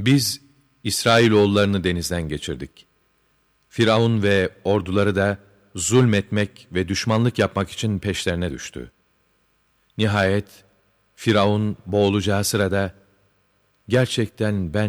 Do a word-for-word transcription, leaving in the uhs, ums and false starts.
Biz İsrailoğullarını denizden geçirdik. Firavun ve orduları da zulmetmek ve düşmanlık yapmak için peşlerine düştü. Nihayet Firavun boğulacağı sırada, gerçekten ben